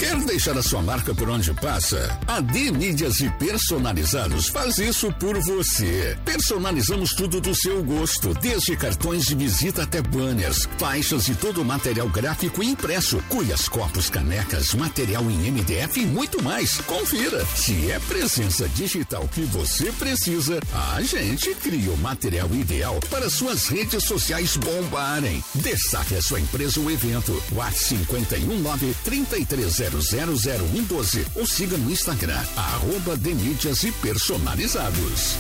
Quer deixar a sua marca por onde passa? A D-Mídias e Personalizados faz isso por você. Personalizamos tudo do seu gosto, desde cartões de visita até banners, faixas e todo o material gráfico e impresso, cuias, copos, canecas, material em MDF e muito mais. Confira. Se é presença digital que você precisa, a gente cria o material ideal para suas redes sociais bombarem. Destaque a sua empresa ou evento. WhatsApp 519-33000112 ou siga no Instagram, @D-Mídias e Personalizados.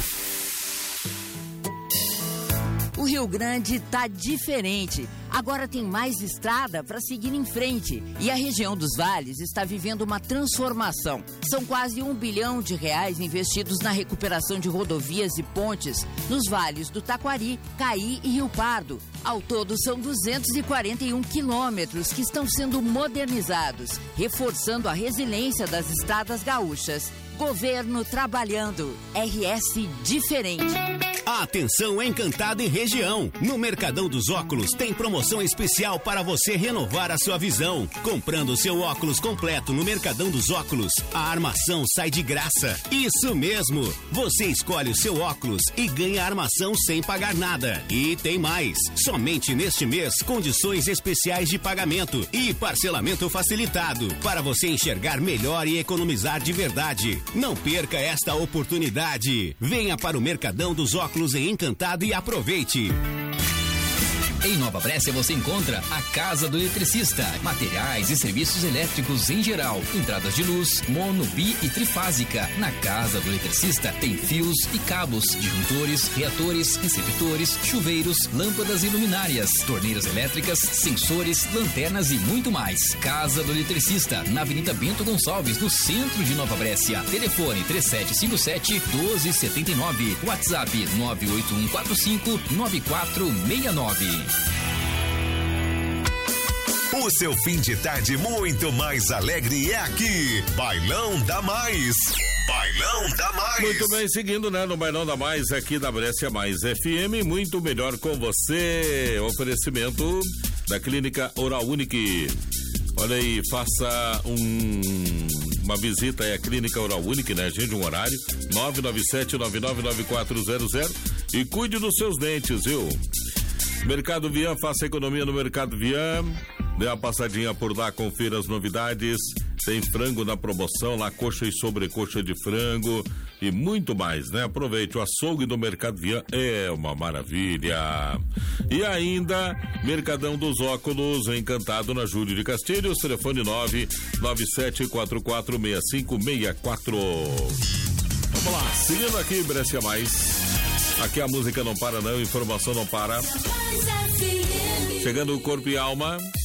O Rio Grande tá diferente. Agora tem mais estrada para seguir em frente. E a região dos vales está vivendo uma transformação. São quase R$1 bilhão investidos na recuperação de rodovias e pontes nos vales do Taquari, Caí e Rio Pardo. Ao todo, são 241 quilômetros que estão sendo modernizados, reforçando a resiliência das estradas gaúchas. Governo trabalhando. RS diferente. Atenção Encantado e região. No Mercadão dos Óculos tem promoção especial para você renovar a sua visão. Comprando seu óculos completo no Mercadão dos Óculos, a armação sai de graça. Isso mesmo. Você escolhe o seu óculos e ganha a armação sem pagar nada. E tem mais. Somente neste mês, condições especiais de pagamento e parcelamento facilitado para você enxergar melhor e economizar de verdade. Não perca esta oportunidade. Venha para o Mercadão dos Óculos em Encantado e aproveite. Em Nova Brécia você encontra a Casa do Eletricista, materiais e serviços elétricos em geral, entradas de luz, mono, bi e trifásica. Na Casa do Eletricista tem fios e cabos, disjuntores, reatores, receptores, chuveiros, lâmpadas e luminárias, torneiras elétricas, sensores, lanternas e muito mais. Casa do Eletricista, na Avenida Bento Gonçalves, no centro de Nova Brécia. Telefone 3757-1279, WhatsApp 98145-9469. O seu fim de tarde muito mais alegre é aqui. Bailão da Mais. Bailão da Mais. Muito bem, seguindo, né, no Bailão da Mais aqui da Brécia Mais FM, muito melhor com você. Oferecimento da Clínica Oral Unique. Olha aí, faça uma visita aí à Clínica Oral Unique, né, gente, um horário 997-999400 e cuide dos seus dentes, viu? Mercado Vian, faça economia no Mercado Vian. Dê uma passadinha por lá, confira as novidades. Tem frango na promoção, lá coxa e sobrecoxa de frango e muito mais, né? Aproveite, o açougue do Mercado Vian é uma maravilha. E ainda, Mercadão dos Óculos, Encantado na Júlio de Castilhos, telefone 997446564. Vamos lá, seguindo aqui, Brécia Mais. Aqui a música não para não, informação não para. Chegando o Corpo e Alma,